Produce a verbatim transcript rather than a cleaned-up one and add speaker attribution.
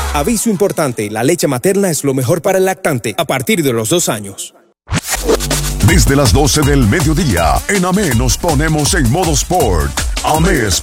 Speaker 1: Aviso importante, la leche materna es lo mejor para el lactante a partir de los dos años.
Speaker 2: Desde las doce del mediodía, en A M E nos ponemos en modo sport. A M E